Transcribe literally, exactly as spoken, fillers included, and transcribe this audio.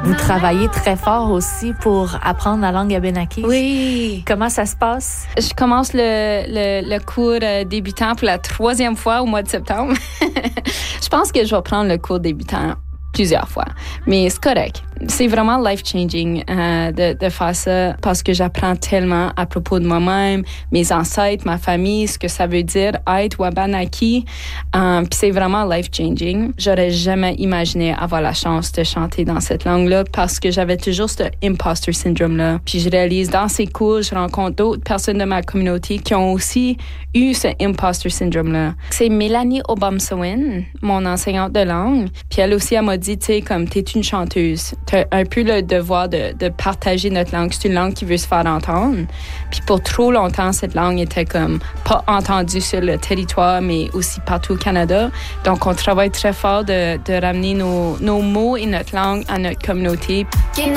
Vous travaillez très fort aussi pour apprendre la langue abénaquise. Oui. Comment ça se passe? Je commence le, le, le cours euh, débutant pour la troisième fois au mois de septembre. Je pense que je vais prendre le cours débutant plusieurs fois, mais c'est correct. C'est vraiment life-changing euh, de, de faire ça parce que j'apprends tellement à propos de moi-même, mes ancêtres, ma famille, ce que ça veut dire être Wabanaki. Euh, Puis c'est vraiment life-changing. J'aurais jamais imaginé avoir la chance de chanter dans cette langue-là parce que j'avais toujours ce imposter syndrome-là. Puis je réalise dans ces cours, je rencontre d'autres personnes de ma communauté qui ont aussi eu ce imposter syndrome-là. C'est Mélanie Obamsawin, mon enseignante de langue. Puis elle aussi, elle m'a dit, tu sais, comme t'es une chanteuse, t'as un peu le devoir de, de partager notre langue. C'est une langue qui veut se faire entendre. Puis pour trop longtemps, cette langue était comme pas entendue sur le territoire, mais aussi partout au Canada. Donc, on travaille très fort de, de ramener nos, nos mots et notre langue à notre communauté. Getting